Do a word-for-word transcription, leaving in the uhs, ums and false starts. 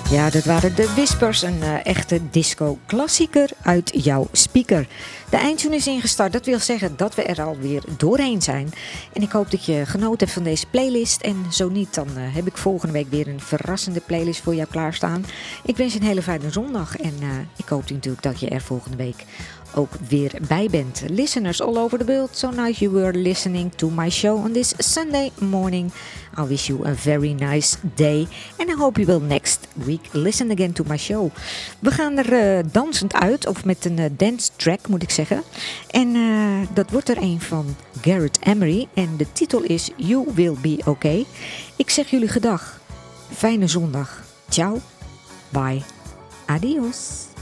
Ja, dat waren de Whispers, een uh, echte disco-klassieker uit jouw speaker. De eindtune is ingestart, dat wil zeggen dat we er alweer doorheen zijn. En ik hoop dat je genoten hebt van deze playlist. En zo niet, dan uh, heb ik volgende week weer een verrassende playlist voor jou klaarstaan. Ik wens je een hele fijne zondag en uh, ik hoop natuurlijk dat je er volgende week ook weer bij bent. Listeners all over the world, so now you were listening to my show on this Sunday morning. I wish you a very nice day and I hope you will next week listen again to my show. We gaan er uh, dansend uit, of met een uh, dance track moet ik zeggen. En uh, dat wordt er een van Garrett Emery en de titel is You Will Be Okay. Ik zeg jullie gedag, fijne zondag, ciao, bye, adios.